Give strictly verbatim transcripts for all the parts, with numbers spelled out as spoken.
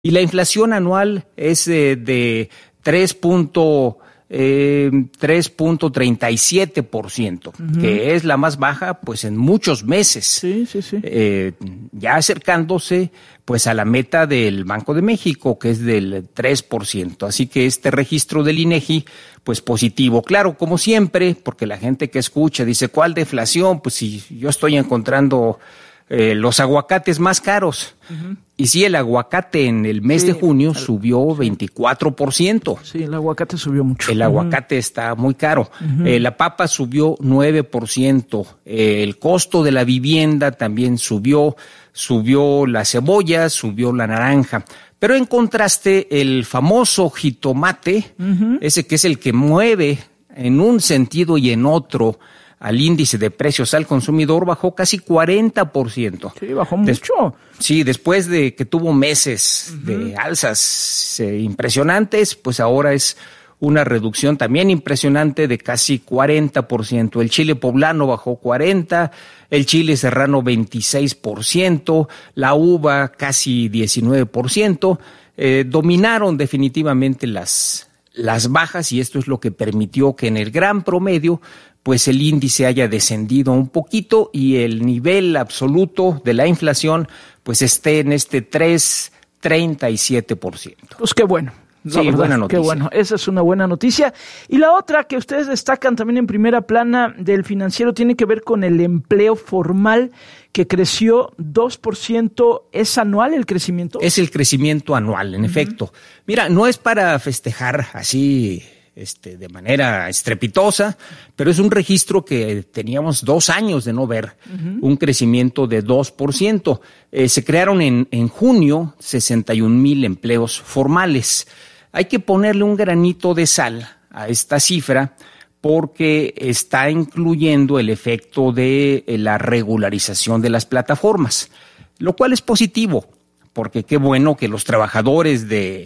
Y la inflación anual es eh, de tres punto treinta y siete por ciento, uh-huh. que es la más baja pues en muchos meses, sí, sí, sí. Eh, ya acercándose pues a la meta del Banco de México, que es del tres por ciento. Así que este registro del INEGI pues positivo. Claro, como siempre, porque la gente que escucha dice, ¿cuál deflación? Pues si yo estoy encontrando eh, los aguacates más caros. Uh-huh. Y sí, el aguacate en el mes sí, de junio el, subió veinticuatro por ciento. Sí, el aguacate subió mucho. El aguacate uh-huh. está muy caro. Uh-huh. Eh, la papa subió nueve por ciento. Eh, el costo de la vivienda también subió. Subió la cebolla, subió la naranja. Pero en contraste, el famoso jitomate, uh-huh. ese que es el que mueve en un sentido y en otro al índice de precios al consumidor, bajó casi cuarenta por ciento. Sí, bajó mucho. Des- sí, después de que tuvo meses uh-huh. de alzas eh, impresionantes, pues ahora es una reducción también impresionante de casi cuarenta por ciento. El chile poblano bajó cuarenta por ciento, el chile serrano veintiséis por ciento, la uva casi diecinueve por ciento. Eh, dominaron definitivamente las, las bajas y esto es lo que permitió que en el gran promedio pues el índice haya descendido un poquito y el nivel absoluto de la inflación pues esté en este tres punto treinta y siete por ciento. Pues qué bueno. La sí, verdad, buena noticia. Qué bueno, esa es una buena noticia. Y la otra que ustedes destacan también en primera plana del Financiero tiene que ver con el empleo formal que creció dos por ciento. ¿Es anual el crecimiento? Es el crecimiento anual, en uh-huh. efecto. Mira, no es para festejar así este, de manera estrepitosa, pero es un registro que teníamos dos años de no ver, uh-huh. un crecimiento de dos por ciento. Eh, se crearon en, en junio sesenta y un mil empleos formales. Hay que ponerle un granito de sal a esta cifra porque está incluyendo el efecto de la regularización de las plataformas, lo cual es positivo, porque qué bueno que los trabajadores de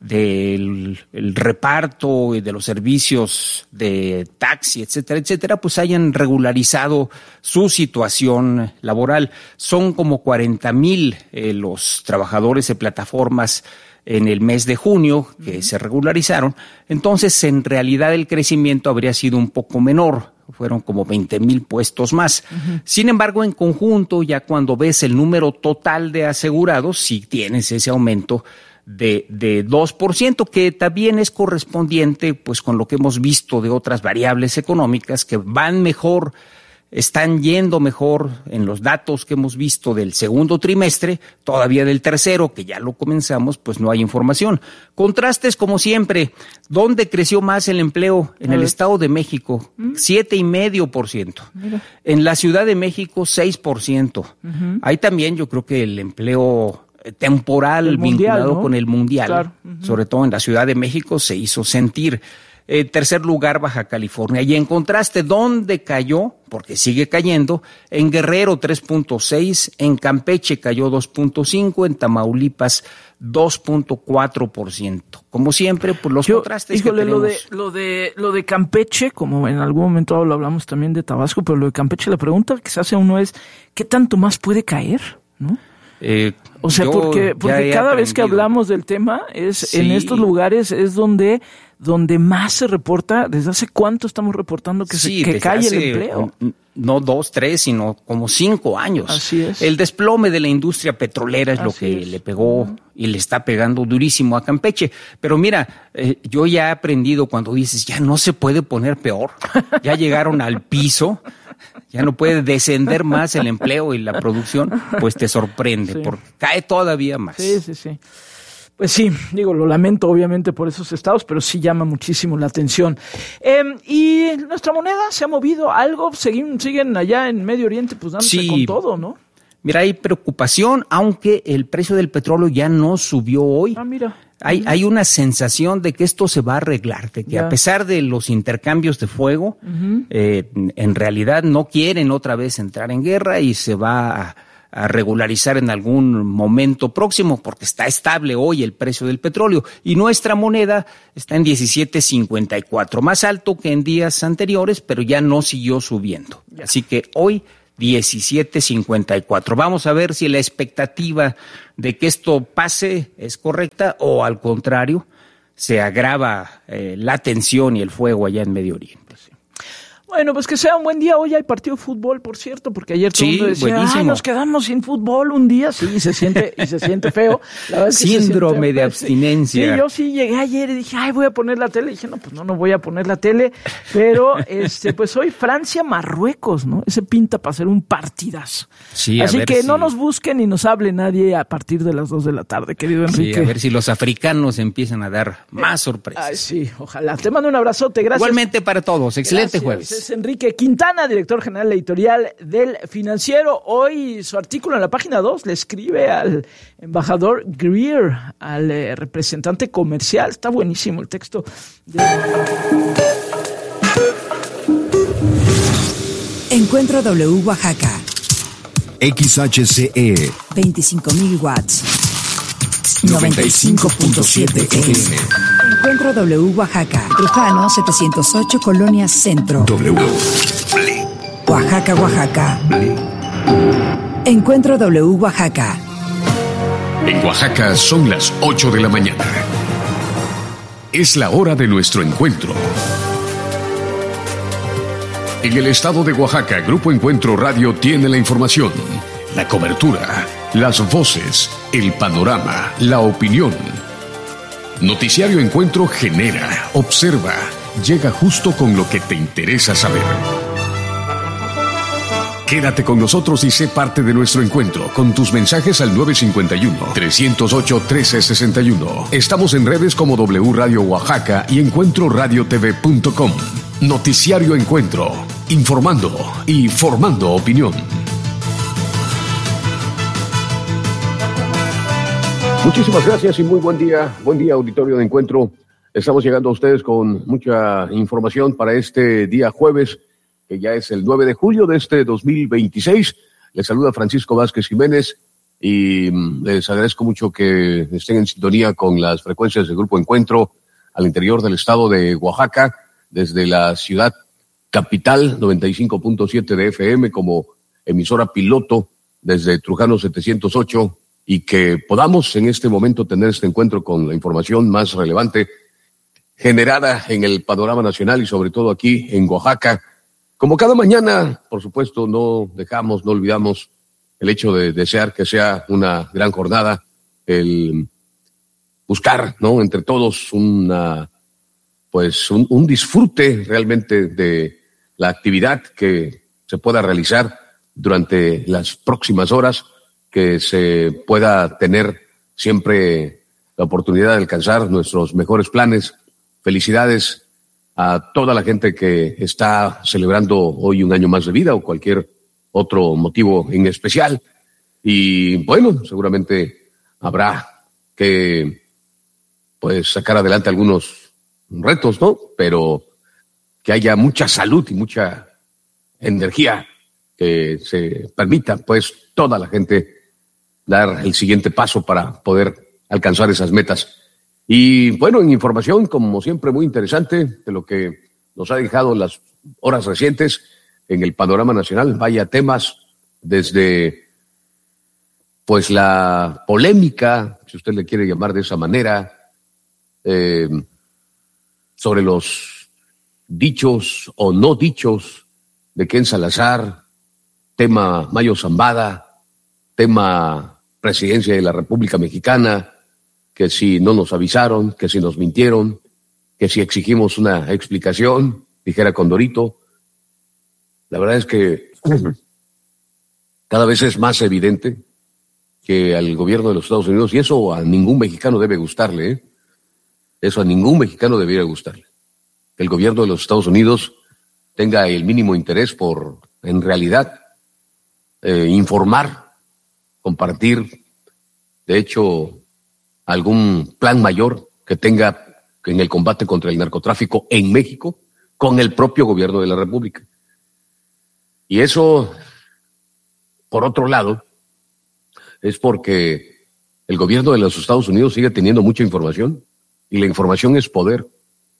del el reparto y de los servicios de taxi, etcétera, etcétera, pues hayan regularizado su situación laboral. Son como cuarenta mil eh, los trabajadores de plataformas en el mes de junio que uh-huh. se regularizaron. Entonces, en realidad el crecimiento habría sido un poco menor. Fueron como veinte mil puestos más. Uh-huh. Sin embargo, en conjunto, ya cuando ves el número total de asegurados, sí tienes ese aumento de, de dos por ciento, que también es correspondiente pues con lo que hemos visto de otras variables económicas que van mejor, están yendo mejor en los datos que hemos visto del segundo trimestre, todavía del tercero, que ya lo comenzamos, pues no hay información. Contrastes como siempre. ¿Dónde creció más el empleo? En el Estado de México, siete y medio por ciento. En la Ciudad de México, seis por ciento. Uh-huh. Ahí también yo creo que el empleo temporal el vinculado mundial, ¿no? con el mundial, claro. uh-huh. sobre todo en la Ciudad de México, se hizo sentir. En tercer lugar, Baja California. Y en contraste, ¿dónde cayó? Porque sigue cayendo. En Guerrero, tres punto seis. En Campeche cayó dos punto cinco. En Tamaulipas, dos punto cuatro por ciento. Como siempre, por los Yo, contrastes híjole, que tenemos. Lo de, lo, de, lo de Campeche, como en algún momento lo hablamos también de Tabasco, pero lo de Campeche, la pregunta que se hace a uno es, ¿qué tanto más puede caer? ¿No? Eh, o sea, porque, porque cada vez que hablamos del tema, es sí. en estos lugares es donde... donde más se reporta. ¿Desde hace cuánto estamos reportando que, sí, se, que cae el empleo? No dos, tres, sino como cinco años. Así es. El desplome de la industria petrolera es Así lo que es. le pegó uh-huh. y le está pegando durísimo a Campeche. Pero mira, eh, yo ya he aprendido cuando dices, ya no se puede poner peor. Ya llegaron al piso, ya no puede descender más el empleo y la producción, pues te sorprende, sí. porque cae todavía más. Sí, sí, sí. Pues sí, digo, lo lamento obviamente por esos estados, pero sí llama muchísimo la atención. Eh, y nuestra moneda se ha movido algo, siguen, siguen allá en Medio Oriente pues dándose sí. con todo, ¿no? Mira, hay preocupación, aunque el precio del petróleo ya no subió hoy. Ah, mira. Hay, uh-huh. hay una sensación de que esto se va a arreglar, de que ya. a pesar de los intercambios de fuego, uh-huh. eh, en realidad no quieren otra vez entrar en guerra y se va a... a regularizar en algún momento próximo, porque está estable hoy el precio del petróleo y nuestra moneda está en diecisiete cincuenta y cuatro, más alto que en días anteriores, pero ya no siguió subiendo. Así que hoy diecisiete cincuenta y cuatro. Vamos a ver si la expectativa de que esto pase es correcta o al contrario se agrava eh, la tensión y el fuego allá en Medio Oriente. Bueno, pues que sea un buen día. Hoy hay partido de fútbol, por cierto, porque ayer todo el Sí, mundo decía, buenísimo. ay, nos quedamos sin fútbol un día. Sí, se siente, y se siente feo. La verdad es que Síndrome se siente, de abstinencia. Sí, yo sí llegué ayer y dije, ay, voy a poner la tele. Y dije, no, pues no, no voy a poner la tele. Pero, este, pues hoy Francia-Marruecos, ¿no? Ese pinta para ser un partidazo. Sí, a Así ver que si- no nos busquen ni nos hable nadie a partir de las dos de la tarde, querido Enrique. Sí, a ver si los africanos empiezan a dar más sorpresas. Ay, sí, ojalá. Te mando un abrazote, gracias. Igualmente para todos, excelente Gracias. jueves. Es Enrique Quintana, director general editorial del Financiero. Hoy su artículo en la página dos le escribe al embajador Greer, al eh, representante comercial. Está buenísimo el texto. De... Encuentro W Oaxaca, X H C E veinticinco mil watts, noventa y cinco punto siete F M. Encuentro W Oaxaca, Trujano setecientos ocho, Colonia Centro, W. Oaxaca, Oaxaca. Encuentro W Oaxaca. En Oaxaca son las ocho de la mañana. Es la hora de nuestro encuentro. En el estado de Oaxaca, Grupo Encuentro Radio tiene la información, la cobertura, las voces, el panorama, la opinión. Noticiario Encuentro genera, observa, llega justo con lo que te interesa saber. Quédate con nosotros y sé parte de nuestro encuentro con tus mensajes al nueve cinco uno, tres cero ocho, uno tres seis uno. Estamos en redes como W Radio Oaxaca y encuentro radio t v punto com. Noticiario Encuentro, informando y formando opinión. Muchísimas gracias y muy buen día. Buen día, auditorio de Encuentro. Estamos llegando a ustedes con mucha información para este día jueves, que ya es el nueve de julio de este dos mil veintiséis. Les saluda Francisco Vázquez Jiménez y les agradezco mucho que estén en sintonía con las frecuencias del Grupo Encuentro al interior del estado de Oaxaca, desde la ciudad capital, noventa y cinco punto siete de F M como emisora piloto desde Trujano setecientos ocho, y que podamos en este momento tener este encuentro con la información más relevante generada en el panorama nacional y sobre todo aquí en Oaxaca. Como cada mañana, por supuesto, no dejamos, no olvidamos el hecho de desear que sea una gran jornada, el buscar, ¿no?, entre todos una, pues, un, un disfrute realmente de la actividad que se pueda realizar durante las próximas horas, que se pueda tener siempre la oportunidad de alcanzar nuestros mejores planes. Felicidades a toda la gente que está celebrando hoy un año más de vida o cualquier otro motivo en especial. Y bueno, seguramente habrá que pues sacar adelante algunos retos, ¿no? Pero que haya mucha salud y mucha energía, que se permita pues toda la gente dar el siguiente paso para poder alcanzar esas metas. Y bueno, en información, como siempre, muy interesante de lo que nos ha dejado las horas recientes en el panorama nacional. Vaya temas desde pues la polémica, si usted le quiere llamar de esa manera, eh, sobre los dichos o no dichos de Ken Salazar, tema Mayo Zambada, tema presidencia de la República Mexicana, que si no nos avisaron, que si nos mintieron, que si exigimos una explicación, dijera Condorito. La verdad es que cada vez es más evidente que al gobierno de los Estados Unidos, y eso a ningún mexicano debe gustarle, ¿eh? Eso a ningún mexicano debiera gustarle, que el gobierno de los Estados Unidos tenga el mínimo interés por, en realidad, eh, informar, compartir, de hecho, algún plan mayor que tenga en el combate contra el narcotráfico en México con el propio gobierno de la República. Y eso, por otro lado, es porque el gobierno de los Estados Unidos sigue teniendo mucha información y la información es poder.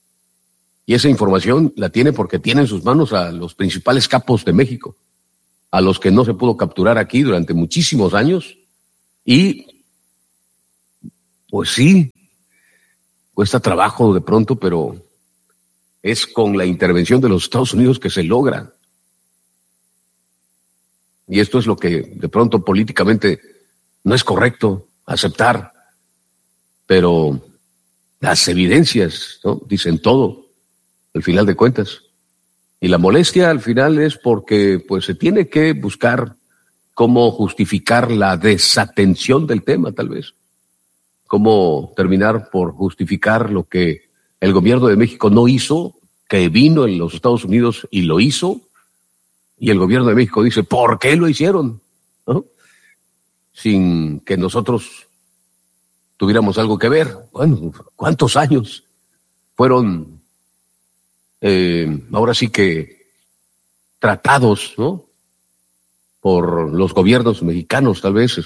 Y esa información la tiene porque tiene en sus manos a los principales capos de México. a los que no se pudo capturar aquí durante muchísimos años. Y, pues sí, cuesta trabajo de pronto, pero es con la intervención de los Estados Unidos que se logra. Y esto es lo que de pronto políticamente no es correcto aceptar, pero las evidencias, ¿no?, dicen todo, al final de cuentas. Y la molestia al final es porque pues se tiene que buscar cómo justificar la desatención del tema, tal vez. Cómo terminar por justificar lo que el gobierno de México no hizo, que vino en los Estados Unidos y lo hizo, y el gobierno de México dice, ¿por qué lo hicieron? ¿No? Sin que nosotros tuviéramos algo que ver. Bueno, ¿cuántos años fueron eh, ahora sí que tratados, ¿no?, por los gobiernos mexicanos, tal vez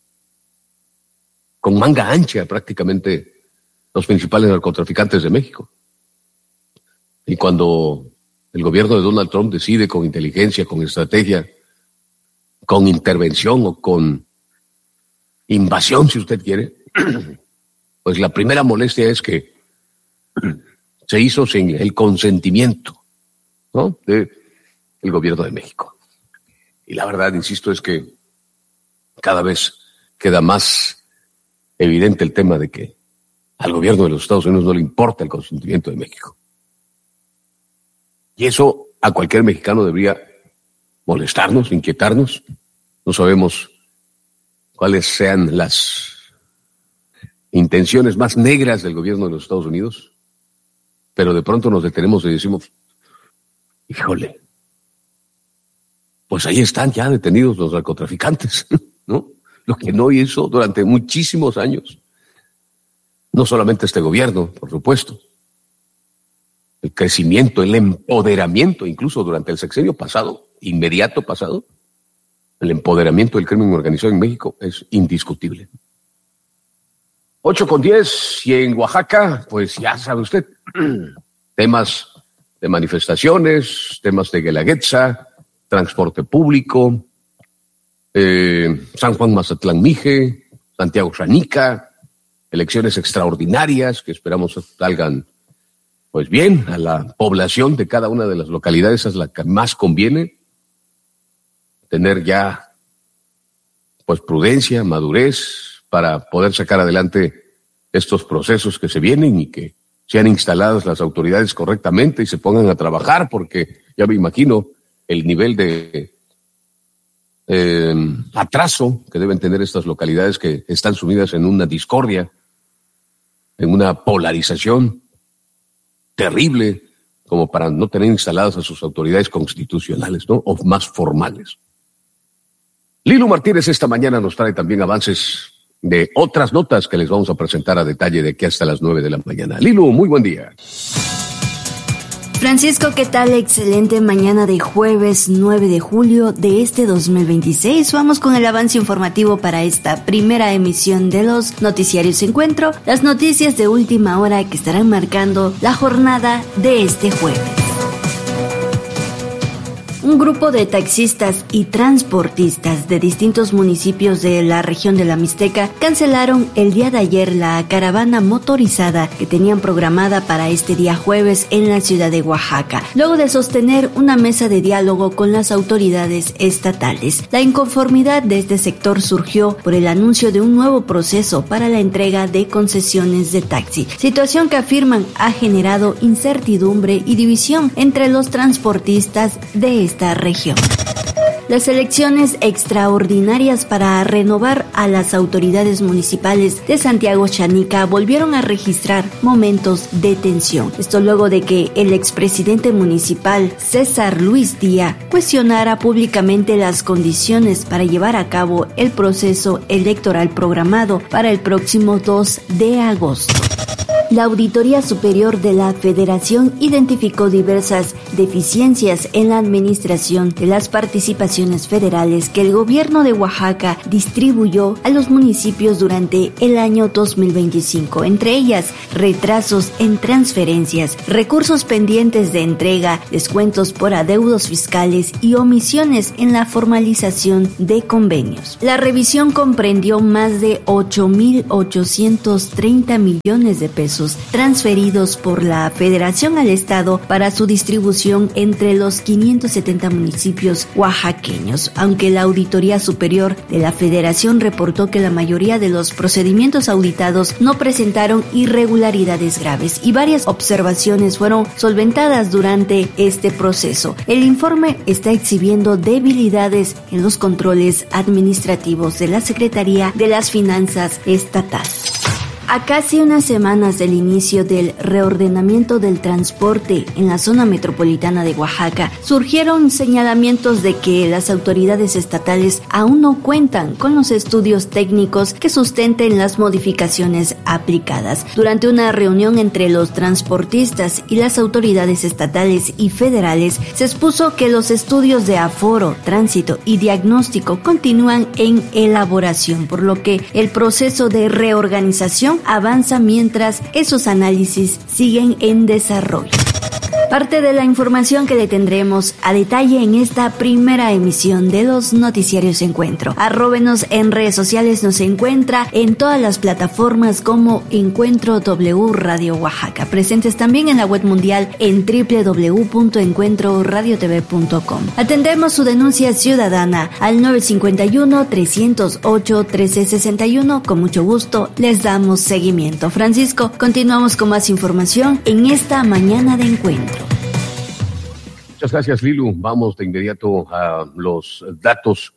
con manga ancha prácticamente los principales narcotraficantes de México? Y cuando el gobierno de Donald Trump decide con inteligencia, con estrategia, con intervención o con invasión, si usted quiere, pues la primera molestia es que se hizo sin el consentimiento, ¿no?, de el gobierno de México. Y la verdad, insisto, es que cada vez queda más evidente el tema de que al gobierno de los Estados Unidos no le importa el consentimiento de México. Y eso a cualquier mexicano debería molestarnos, inquietarnos. No sabemos cuáles sean las intenciones más negras del gobierno de los Estados Unidos, pero de pronto nos detenemos y decimos, híjole, pues ahí están ya detenidos los narcotraficantes, ¿no? Lo que no hizo durante muchísimos años. No solamente este gobierno, por supuesto. El crecimiento, el empoderamiento, incluso durante el sexenio pasado, inmediato pasado, el empoderamiento del crimen organizado en México es indiscutible. Ocho con diez, y en Oaxaca, pues ya sabe usted, temas de manifestaciones, temas de Guelaguetza, transporte público, eh, San Juan Mazatlán Mije, Santiago Xanica, elecciones extraordinarias que esperamos salgan pues bien a la población de cada una de las localidades. Esa es la que más conviene, tener ya pues prudencia, madurez para poder sacar adelante estos procesos que se vienen y que sean instaladas las autoridades correctamente y se pongan a trabajar, porque ya me imagino el nivel de eh, atraso que deben tener estas localidades que están sumidas en una discordia, en una polarización terrible, como para no tener instaladas a sus autoridades constitucionales, ¿no?, o más formales. Lilo Martínez esta mañana nos trae también avances de otras notas que les vamos a presentar a detalle de aquí hasta las nueve de la mañana. Lilo, muy buen día. Francisco, ¿qué tal? Excelente mañana de jueves nueve de julio de este dos mil veintiséis. Vamos con el avance informativo para esta primera emisión de los Noticiarios Encuentro, las noticias de última hora que estarán marcando la jornada de este jueves. Un grupo de taxistas y transportistas de distintos municipios de la región de la Mixteca cancelaron el día de ayer la caravana motorizada que tenían programada para este día jueves en la ciudad de Oaxaca, luego de sostener una mesa de diálogo con las autoridades estatales. La inconformidad de este sector surgió por el anuncio de un nuevo proceso para la entrega de concesiones de taxi, situación que afirman ha generado incertidumbre y división entre los transportistas de esta región. Las elecciones extraordinarias para renovar a las autoridades municipales de Santiago Xanica volvieron a registrar momentos de tensión. Esto luego de que el expresidente municipal César Luis Díaz cuestionara públicamente las condiciones para llevar a cabo el proceso electoral programado para el próximo dos de agosto. La Auditoría Superior de la Federación identificó diversas deficiencias en la administración de las participaciones federales que el gobierno de Oaxaca distribuyó a los municipios durante el año dos mil veinticinco, entre ellas retrasos en transferencias, recursos pendientes de entrega, descuentos por adeudos fiscales y omisiones en la formalización de convenios. La revisión comprendió más de ocho mil ochocientos treinta millones de pesos transferidos por la Federación al Estado para su distribución entre los quinientos setenta municipios oaxaqueños, aunque la Auditoría Superior de la Federación reportó que la mayoría de los procedimientos auditados no presentaron irregularidades graves y varias observaciones fueron solventadas durante este proceso. El informe está exhibiendo debilidades en los controles administrativos de la Secretaría de las Finanzas Estatales. A casi unas semanas del inicio del reordenamiento del transporte en la zona metropolitana de Oaxaca, surgieron señalamientos de que las autoridades estatales aún no cuentan con los estudios técnicos que sustenten las modificaciones aplicadas. Durante una reunión entre los transportistas y las autoridades estatales y federales, se expuso que los estudios de aforo, tránsito y diagnóstico continúan en elaboración, por lo que el proceso de reorganización avanza mientras esos análisis siguen en desarrollo. Parte de la información que le tendremos a detalle en esta primera emisión de los Noticiarios Encuentro. Arróbenos en redes sociales, nos encuentra en todas las plataformas como Encuentro W Radio Oaxaca. Presentes también en la web mundial en doble u doble u doble u punto encuentro radio t v punto com. Atendemos su denuncia ciudadana al nueve cinco uno, tres cero ocho, uno tres seis uno. Con mucho gusto les damos seguimiento. Francisco, continuamos con más información en esta mañana de encuentro. Muchas gracias, Lilu. Vamos de inmediato a los datos.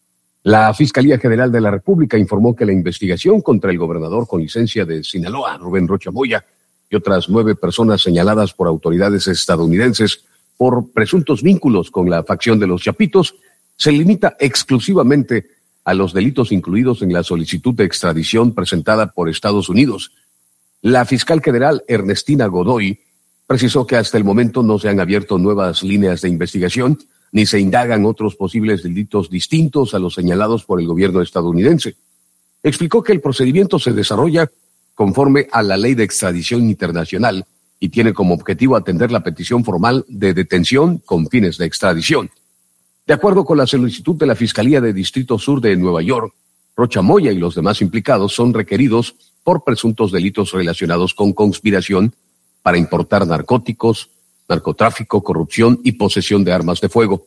La Fiscalía General de la República informó que la investigación contra el gobernador con licencia de Sinaloa, Rubén Rocha Moya, y otras nueve personas señaladas por autoridades estadounidenses por presuntos vínculos con la facción de los Chapitos se limita exclusivamente a los delitos incluidos en la solicitud de extradición presentada por Estados Unidos. La fiscal general Ernestina Godoy precisó que hasta el momento no se han abierto nuevas líneas de investigación ni se indagan otros posibles delitos distintos a los señalados por el gobierno estadounidense. Explicó que el procedimiento se desarrolla conforme a la ley de extradición internacional y tiene como objetivo atender la petición formal de detención con fines de extradición. De acuerdo con la solicitud de la Fiscalía de Distrito Sur de Nueva York, Rocha Moya y los demás implicados son requeridos por presuntos delitos relacionados con conspiración para importar narcóticos, narcotráfico, corrupción y posesión de armas de fuego.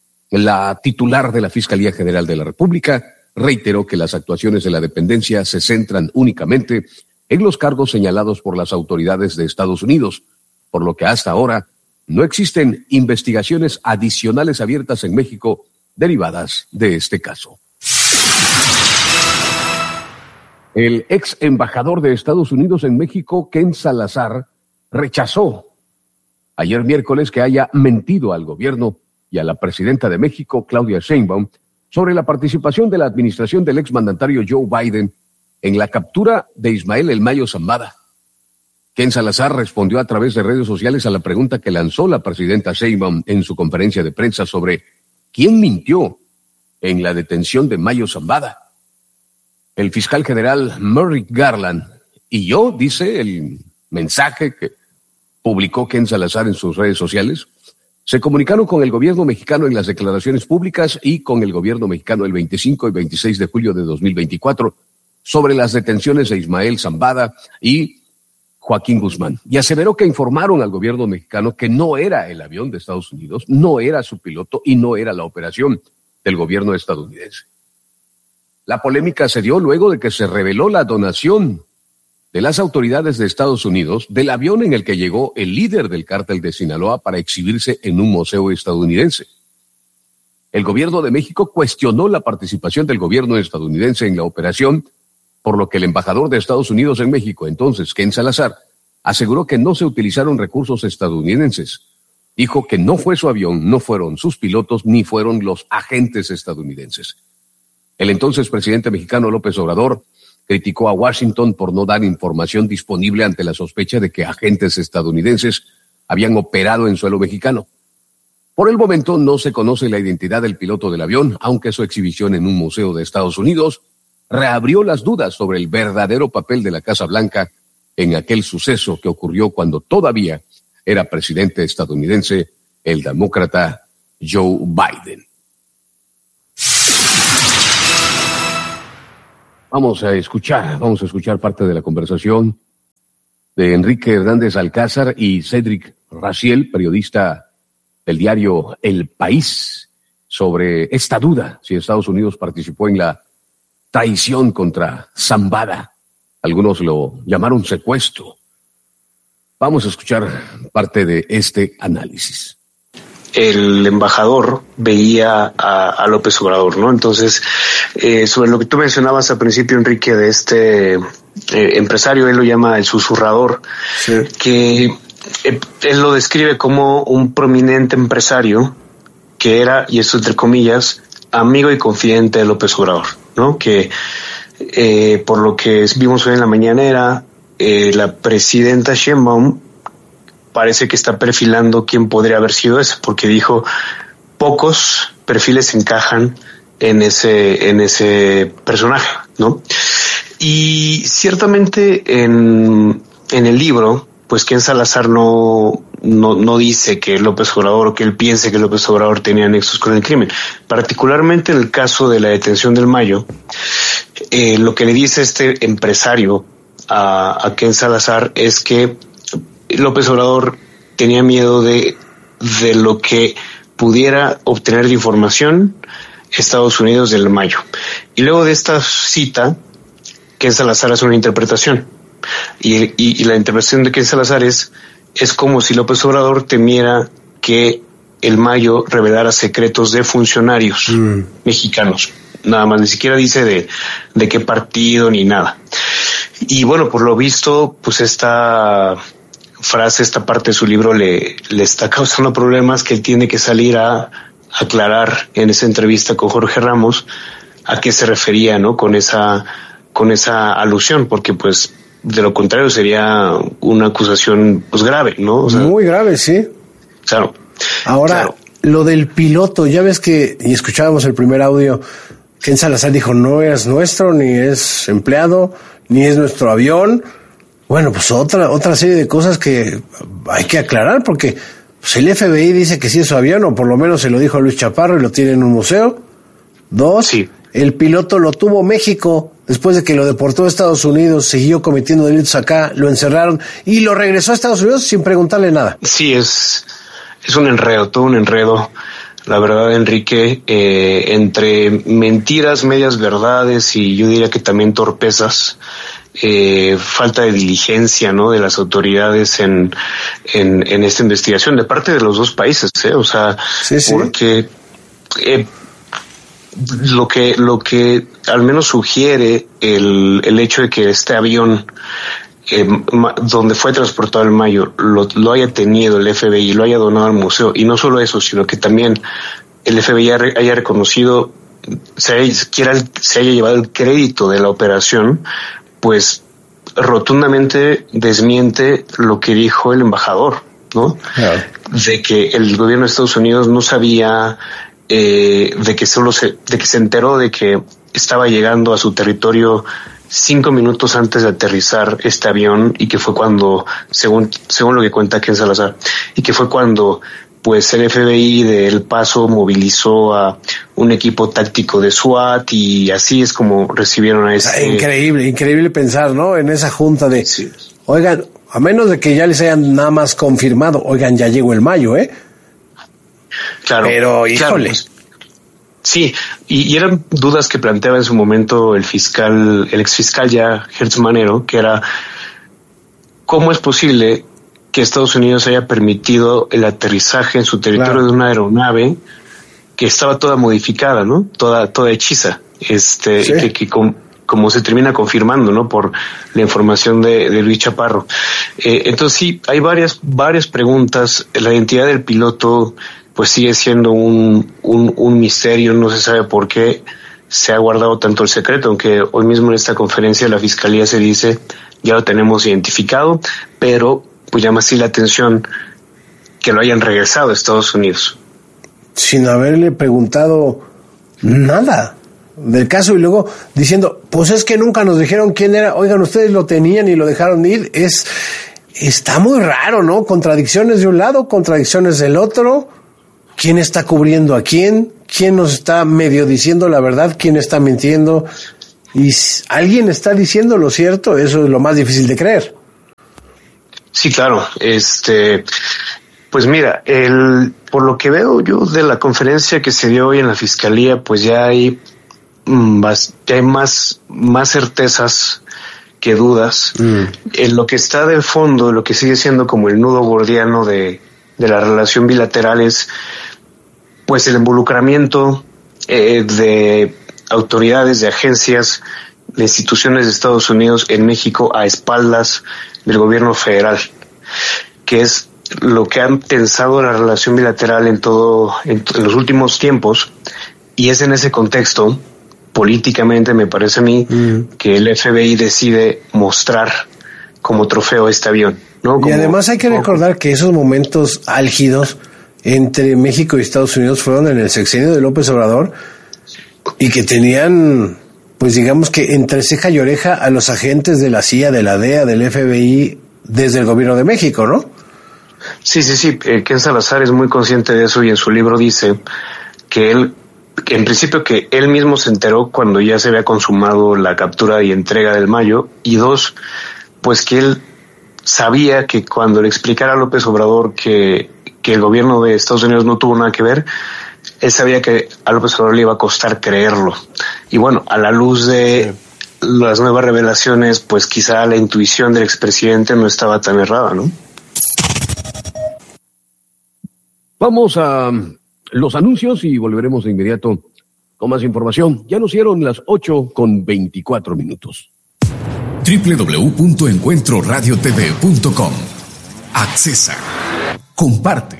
La titular de la Fiscalía General de la República reiteró que las actuaciones de la dependencia se centran únicamente en los cargos señalados por las autoridades de Estados Unidos, por lo que hasta ahora no existen investigaciones adicionales abiertas en México derivadas de este caso. El ex embajador de Estados Unidos en México, Ken Salazar, rechazó ayer miércoles que haya mentido al gobierno y a la presidenta de México, Claudia Sheinbaum, sobre la participación de la administración del exmandatario Joe Biden en la captura de Ismael El Mayo Zambada. Ken Salazar respondió a través de redes sociales a la pregunta que lanzó la presidenta Sheinbaum en su conferencia de prensa sobre quién mintió en la detención de Mayo Zambada. El fiscal general Merrick Garland y yo, dice el mensaje que publicó Ken Salazar en sus redes sociales, se comunicaron con el gobierno mexicano en las declaraciones públicas y con el gobierno mexicano el veinticinco y veintiséis de julio de dos mil veinticuatro sobre las detenciones de Ismael Zambada y Joaquín Guzmán. Y aseveró que informaron al gobierno mexicano que no era el avión de Estados Unidos, no era su piloto y no era la operación del gobierno estadounidense. La polémica se dio luego de que se reveló la donación de las autoridades de Estados Unidos del avión en el que llegó el líder del cártel de Sinaloa para exhibirse en un museo estadounidense. El gobierno de México cuestionó la participación del gobierno estadounidense en la operación, por lo que el embajador de Estados Unidos en México, entonces Ken Salazar, aseguró que no se utilizaron recursos estadounidenses. Dijo que no fue su avión, no fueron sus pilotos, ni fueron los agentes estadounidenses. El entonces presidente mexicano López Obrador criticó a Washington por no dar información disponible ante la sospecha de que agentes estadounidenses habían operado en suelo mexicano. Por el momento no se conoce la identidad del piloto del avión, aunque su exhibición en un museo de Estados Unidos reabrió las dudas sobre el verdadero papel de la Casa Blanca en aquel suceso que ocurrió cuando todavía era presidente estadounidense el demócrata Joe Biden. Vamos a escuchar, vamos a escuchar parte de la conversación de Enrique Hernández Alcázar y Cédric Raziel, periodista del diario El País, sobre esta duda si Estados Unidos participó en la traición contra Zambada. Algunos lo llamaron secuestro. Vamos a escuchar parte de este análisis. El embajador veía a, a López Obrador, ¿no? Entonces, eh, sobre lo que tú mencionabas al principio, Enrique, de este eh, empresario, él lo llama el susurrador, sí. que eh, él lo describe como un prominente empresario que era, y esto entre comillas, amigo y confidente de López Obrador, ¿no? Que eh, por lo que vimos hoy en la mañanera, eh, la presidenta Sheinbaum parece que está perfilando quién podría haber sido ese, porque dijo pocos perfiles encajan en ese en ese personaje, ¿no? Y ciertamente en en el libro, pues Ken Salazar no no no dice que López Obrador o que él piense que López Obrador tenía nexos con el crimen. Particularmente en el caso de la detención del Mayo, eh, lo que le dice este empresario a, a Ken Salazar es que López Obrador tenía miedo de, de lo que pudiera obtener de información Estados Unidos del Mayo. Y luego de esta cita, Ken Salazar hace una interpretación. Y, y, y la interpretación de Ken Salazar es, es como si López Obrador temiera que el Mayo revelara secretos de funcionarios mm. mexicanos. Nada más, ni siquiera dice de, de qué partido ni nada. Y bueno, por lo visto, pues esta frase, esta parte de su libro le, le está causando problemas que él tiene que salir a aclarar en esa entrevista con Jorge Ramos a qué se refería, ¿no? Con esa, con esa alusión, porque pues de lo contrario sería una acusación pues grave, ¿no? O sea, muy grave, sí. Claro. Ahora, claro. Lo del piloto, ya ves que, y escuchábamos el primer audio, Ken Salazar dijo, no es nuestro, ni es empleado, ni es nuestro avión. Bueno, pues otra otra serie de cosas que hay que aclarar, porque pues el F B I dice que sí es su avión, o por lo menos se lo dijo a Luis Chaparro y lo tiene en un museo. Dos, sí. El piloto lo tuvo México, después de que lo deportó a Estados Unidos, siguió cometiendo delitos acá, lo encerraron y lo regresó a Estados Unidos sin preguntarle nada. Sí, es, es un enredo, todo un enredo. La verdad, Enrique, eh, entre mentiras, medias verdades y yo diría que también torpezas, eh, falta de diligencia, ¿no? De las autoridades en, en, en esta investigación, de parte de los dos países, ¿eh? O sea, sí, sí. porque, eh, lo que, lo que al menos sugiere el, el hecho de que este avión, eh, donde fue transportado el Mayo, lo, lo haya tenido el F B I, lo haya donado al museo, y no solo eso, sino que también el F B I haya reconocido, se haya, quiera, se haya llevado el crédito de la operación, pues rotundamente desmiente lo que dijo el embajador, ¿no? Claro. De que el gobierno de Estados Unidos no sabía, eh, de que solo se, de que se enteró de que estaba llegando a su territorio cinco minutos antes de aterrizar este avión, y que fue cuando, según, según lo que cuenta Ken Salazar, y que fue cuando pues el F B I de El Paso movilizó a un equipo táctico de SWAT, y así es como recibieron a este... Increíble, increíble pensar, ¿no? En esa junta de, sí. Oigan, a menos de que ya les hayan nada más confirmado, oigan, ya llegó el Mayo, ¿eh? Claro. Pero, híjole. Claro, pues, sí, y, y eran dudas que planteaba en su momento el fiscal, el exfiscal ya, Hertz Manero, que era, ¿cómo es posible que Estados Unidos haya permitido el aterrizaje en su territorio claro. de una aeronave que estaba toda modificada, ¿no? Toda, toda hechiza, este, ¿sí? que, que com, como se termina confirmando, ¿no? Por la información de, de Luis Chaparro. Eh, entonces sí, hay varias, varias preguntas. La identidad del piloto, pues sigue siendo un, un, un misterio, no se sabe por qué se ha guardado tanto el secreto, aunque hoy mismo en esta conferencia de la Fiscalía se dice ya lo tenemos identificado, pero pues llama así la atención que lo hayan regresado a Estados Unidos. Sin haberle preguntado nada del caso y luego diciendo, pues es que nunca nos dijeron quién era, oigan, ustedes lo tenían y lo dejaron ir. Es, está muy raro, ¿no? Contradicciones de un lado, contradicciones del otro. ¿Quién está cubriendo a quién? ¿Quién nos está medio diciendo la verdad? ¿Quién está mintiendo? Y alguien está diciendo lo cierto, eso es lo más difícil de creer. Sí, claro. Este, pues mira, el, por lo que veo yo de la conferencia que se dio hoy en la Fiscalía, pues ya hay, más, ya hay más, más certezas que dudas. Mm. En lo que está de fondo, lo que sigue siendo como el nudo gordiano de, de la relación bilateral es, pues, el involucramiento eh, de autoridades, de agencias, de instituciones de Estados Unidos en México a espaldas del gobierno federal, que es lo que han tensado la relación bilateral en todo, en, en los últimos tiempos, y es en ese contexto, políticamente me parece a mí, mm. que el F B I decide mostrar como trofeo este avión, ¿no? Como, y además hay que recordar que esos momentos álgidos entre México y Estados Unidos fueron en el sexenio de López Obrador y que tenían, pues digamos que entre ceja y oreja a los agentes de la C I A, de la D E A, del F B I desde el gobierno de México, ¿no? Sí, sí, sí. Eh, Ken Salazar es muy consciente de eso y en su libro dice que él, que en principio que él mismo se enteró cuando ya se había consumado la captura y entrega del Mayo, y dos, pues que él sabía que cuando le explicara a López Obrador que que el gobierno de Estados Unidos no tuvo nada que ver, él sabía que a López Obrador le iba a costar creerlo. Y bueno, a la luz de sí. las nuevas revelaciones, pues quizá la intuición del expresidente no estaba tan errada, ¿no? Vamos a los anuncios y volveremos de inmediato con más información. Ya nos dieron las ocho con veinticuatro minutos. doble u doble u doble u punto encuentro radio t v punto com. Accesa. Comparte.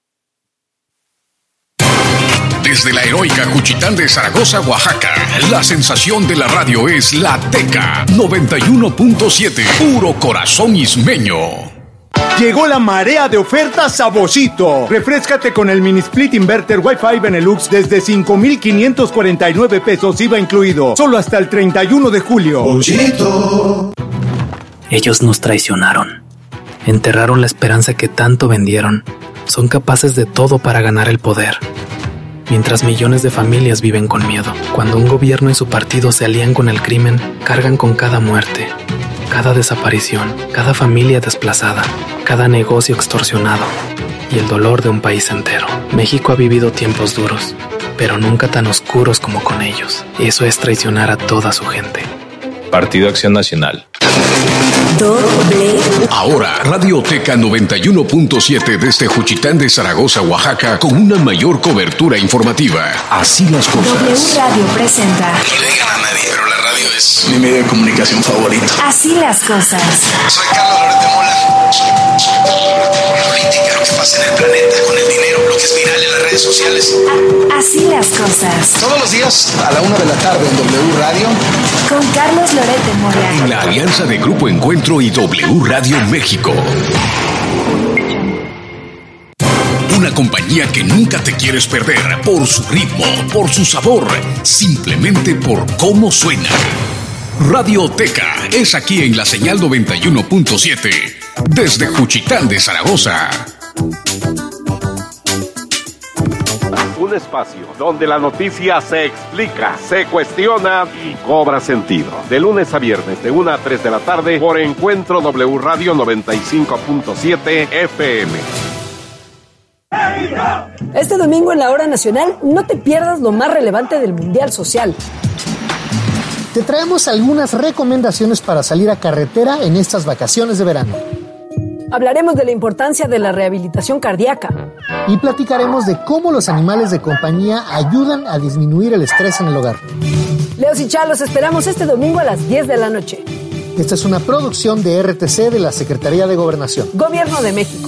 Desde la heroica Juchitán de Zaragoza, Oaxaca, la sensación de la radio es La Teca noventa y uno punto siete, puro corazón ismeño. Llegó la marea de ofertas a Boschito. Refréscate con el mini split inverter Wi-Fi Benelux desde cinco mil quinientos cuarenta y nueve pesos I V A incluido. Solo hasta el treinta y uno de julio. Boschito. Ellos nos traicionaron. Enterraron la esperanza que tanto vendieron. Son capaces de todo para ganar el poder. Mientras millones de familias viven con miedo. Cuando un gobierno y su partido se alían con el crimen, cargan con cada muerte, cada desaparición, cada familia desplazada, cada negocio extorsionado y el dolor de un país entero. México ha vivido tiempos duros, pero nunca tan oscuros como con ellos. Eso es traicionar a toda su gente. Partido Acción Nacional. Doble. Ahora, Radioteca noventa y uno punto siete desde Juchitán de Zaragoza, Oaxaca, con una mayor cobertura informativa. Así las cosas. W Radio presenta. No le digan a nadie, pero la radio es mi medio de comunicación favorito. Así las cosas. Soy Carlos Loret de Mola. Política, lo que pasa en el planeta, con el dinero, lo que es viral en las redes sociales. A- así las cosas. Todos los días a la una de la tarde en W Radio. Con Carlos Loret de Mola. En la alianza de Grupo Encuentro y W Radio México. Una compañía que nunca te quieres perder por su ritmo, por su sabor, simplemente por cómo suena. Radioteca es aquí en la señal noventa y uno punto siete desde Juchitán de Zaragoza. Un espacio donde la noticia se explica, se cuestiona y cobra sentido. De lunes a viernes, de una a tres de la tarde, por Encuentro W Radio noventa y cinco punto siete F M. Este domingo en la Hora Nacional, no te pierdas lo más relevante del Mundial Social. Te traemos algunas recomendaciones para salir a carretera en estas vacaciones de verano. Hablaremos de la importancia de la rehabilitación cardíaca. Y platicaremos de cómo los animales de compañía ayudan a disminuir el estrés en el hogar. Leos y Chá, los esperamos este domingo a las diez de la noche. Esta es una producción de R T C de la Secretaría de Gobernación. Gobierno de México.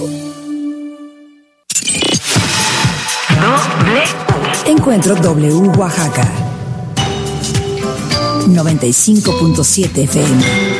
Encuentro W Oaxaca. noventa y cinco punto siete F M.